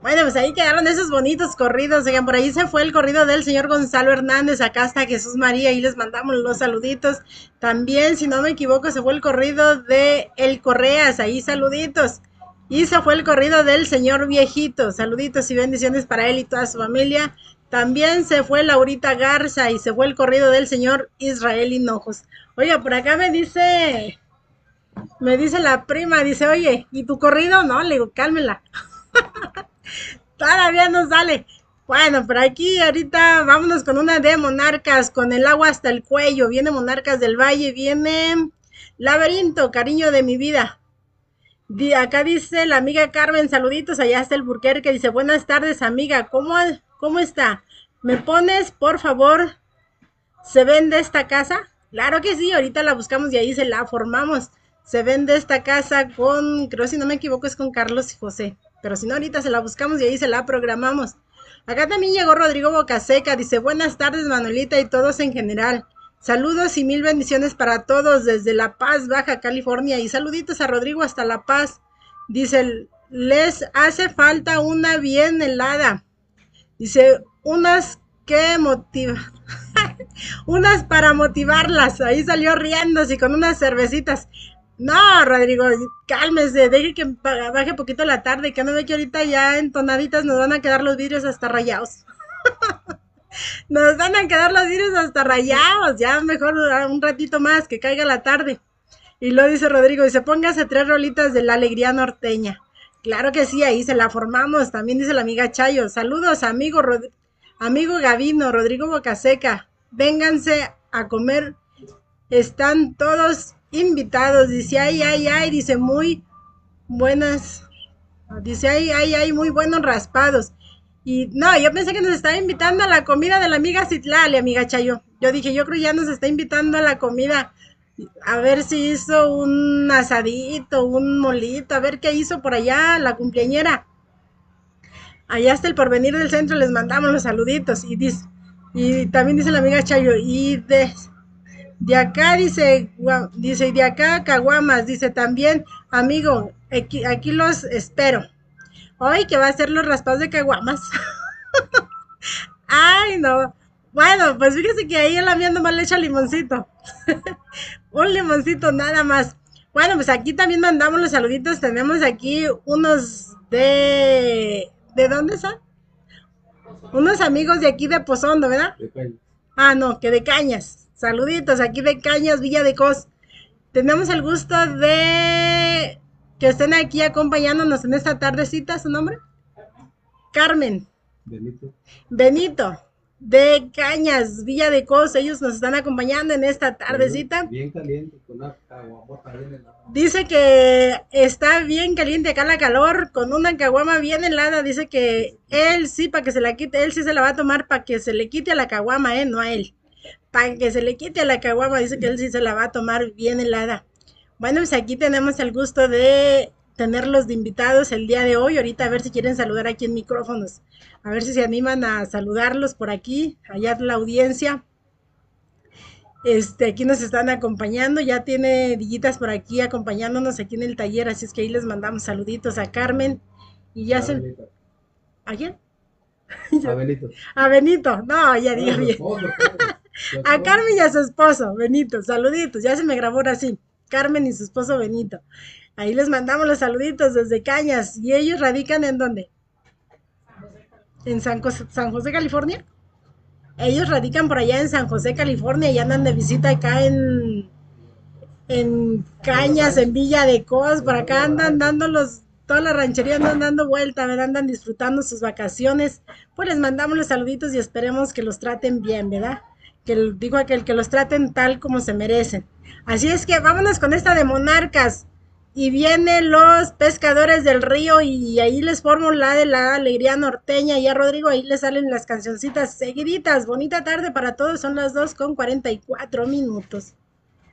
Bueno, pues ahí quedaron esos bonitos corridos. Oigan, por ahí se fue el corrido del señor Gonzalo Hernández. Acá está Jesús María. Ahí les mandamos los saluditos. También, si no me equivoco, se fue el corrido de El Correas. Ahí saluditos. Y se fue el corrido del señor Viejito. Saluditos y bendiciones para él y toda su familia. También se fue Laurita Garza y se fue el corrido del señor Israel Hinojos. Oiga, por acá me dice la prima, dice, oye, ¿y tu corrido? No, le digo, cálmela. Todavía no sale. Bueno, pero aquí ahorita vámonos con una de Monarcas, con el agua hasta el cuello. Viene Monarcas del Valle, viene Laberinto, cariño de mi vida. Acá dice la amiga Carmen, saluditos, allá está el Burquerque, dice, buenas tardes amiga, ¿cómo está? ¿Me pones, por favor, se vende esta casa? Claro que sí, ahorita la buscamos y ahí se la formamos. Se vende esta casa con, creo si no me equivoco es con Carlos y José. Pero si no, ahorita se la buscamos y ahí se la programamos. Acá también llegó Rodrigo Bocaseca, dice, buenas tardes Manuelita y todos en general. Saludos y mil bendiciones para todos desde La Paz, Baja California. Y saluditos a Rodrigo hasta La Paz. Dice, les hace falta una bien helada. Dice, unas que motiva. Unas para motivarlas. Ahí salió riéndose con unas cervecitas. No, Rodrigo, cálmese, deje que baje poquito la tarde, que no ve que ahorita ya entonaditas nos van a quedar los vidrios hasta rayados. Nos van a quedar los vidrios hasta rayados, ya mejor un ratito más, que caiga la tarde. Y lo dice Rodrigo, dice, póngase 3 rolitas de la alegría norteña. Claro que sí, ahí se la formamos, también dice la amiga Chayo. Saludos, amigo Gavino, Rodrigo Bocaseca, vénganse a comer, están todos invitados, dice, ay, dice, muy buenas, dice, ay, muy buenos raspados. Y no, yo pensé que nos estaba invitando a la comida de la amiga Citlali, amiga Chayo. Yo dije, yo creo ya nos está invitando a la comida, a ver si hizo un asadito, un molito, a ver qué hizo por allá la cumpleañera. Allá está el Porvenir del Centro, les mandamos los saluditos. Y también dice la amiga Chayo, y de acá dice, y de acá caguamas, dice también, amigo, aquí los espero. Hoy que va a ser los raspados de caguamas. Ay, no. Bueno, pues fíjese que ahí a la mía nomás le echa limoncito. Un limoncito nada más. Bueno, pues aquí también mandamos los saluditos. Tenemos aquí unos ¿de dónde son? Unos amigos de aquí de Pozondo, ¿verdad? Ah, no, que de Cañas. Saluditos aquí de Cañas, Villa de Cos. Tenemos el gusto de que estén aquí acompañándonos en esta tardecita. ¿Su nombre? Carmen. Benito. De Cañas, Villa de Cos. Ellos nos están acompañando en esta tardecita. Bien caliente, con una caguamota bien helada. Dice que está bien caliente acá la calor, con una caguama bien helada. Dice que él sí, para que se la quite, él sí se la va a tomar para que se le quite a la caguama, no a él. Para que se le quite a la caguama, dice que él sí se la va a tomar bien helada. Bueno, pues aquí tenemos el gusto de tenerlos de invitados el día de hoy. Ahorita a ver si quieren saludar aquí en micrófonos. A ver si se animan a saludarlos por aquí, allá la audiencia. Aquí nos están acompañando, ya tiene Villitas por aquí acompañándonos aquí en el taller, así es que ahí les mandamos saluditos a Carmen y ya se... ¿A quién? A Benito. A Benito, no, ya diga bien. A Carmen y a su esposo, Benito, saluditos, ya se me grabó ahora sí, Carmen y su esposo Benito. Ahí les mandamos los saluditos desde Cañas. ¿Y ellos radican en dónde? ¿En San José, California? Ellos radican por allá en San José, California, y andan de visita acá en Cañas, en Villa de Cos. Por acá andan dándolos, toda la ranchería andan dando vuelta, ¿verdad? Andan disfrutando sus vacaciones. Pues les mandamos los saluditos y esperemos que los traten bien, ¿verdad? Digo que los traten tal como se merecen. Así es que vámonos con esta de Monarcas. Y vienen los pescadores del río y ahí les formo la de la alegría norteña. Y a Rodrigo ahí le salen las cancioncitas seguiditas. Bonita tarde para todos, son las 2:44.